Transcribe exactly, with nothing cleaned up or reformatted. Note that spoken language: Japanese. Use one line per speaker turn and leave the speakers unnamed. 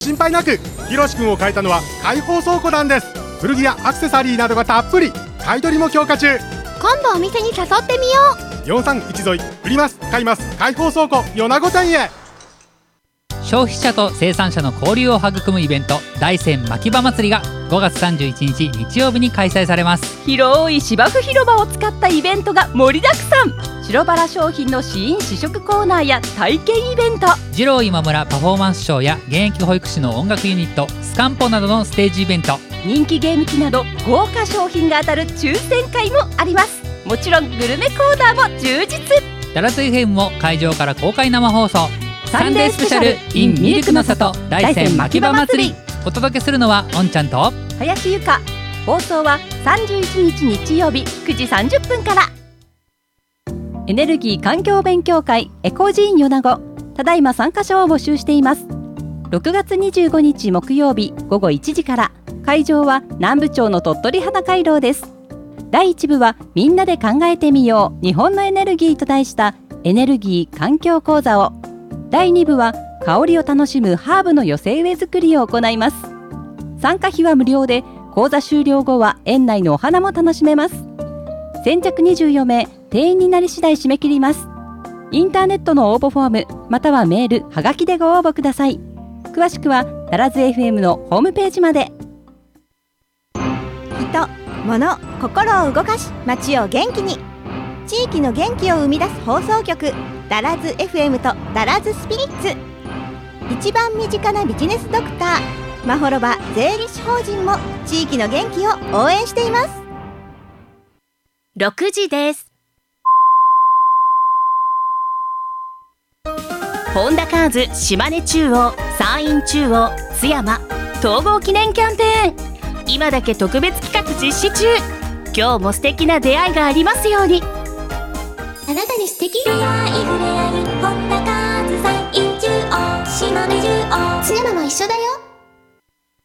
心配なく。ひろしくんを変えたのは開放倉庫なんです。古着やアクセサリーなどがたっぷり。買い取りも強化中。
今度お店に誘ってみよう。
よんさんいち沿い売ります買います開放倉庫米子店へ。
消費者と生産者の交流を育むイベント、大山牧場祭りがごがつさんじゅういちにち日曜日に開催されます。
広い芝生広場を使ったイベントが盛りだくさん。白バラ商品の試飲試食コーナーや体験イベント、
二郎今村パフォーマンスショーや現役保育士の音楽ユニットスカンポなどのステージイベント、
人気ゲーム機など豪華商品が当たる抽選会もあります。もちろんグルメコーナーも充実。
ダラツ エフエム も会場から公開生放送、
サンデースペシャル in ミルクの里大山牧場祭り。
お届けするのはおんちゃんと
林由香。放送はさんじゅういちにち日曜日くじさんじゅっぷんから。エネルギー環境勉強会エコジーン米子、ただいま参加者を募集しています。ろくがつにじゅうごにち木曜日ごごいちじから。会場は南部町の鳥取花回廊です。だいいち部はみんなで考えてみよう日本のエネルギーと題したエネルギー環境講座を、だいに部は香りを楽しむハーブの寄せ植え作りを行います。参加費は無料で、講座終了後は園内のお花も楽しめます。先着にじゅうよんめい、定員になり次第締め切ります。インターネットの応募フォームまたはメールはがきでご応募ください。詳しくはダラズ エフエム のホームページまで。
人、物、心を動かし街を元気に。地域の元気を生み出す放送局ダラズ エフエム とダラズスピリッツ。一番身近なビジネスドクターまほろば税理士法人も地域の元気を応援しています。
ろくじです。本田カーズ島根中央、山陰中央、津山統合記念キャンペーン、今だけ特別企画実施中。今日も素敵な出会いがありますように。
あなたに素敵出会い触れ合い本田カーズ山陰中央島根中央津山も一緒だよ。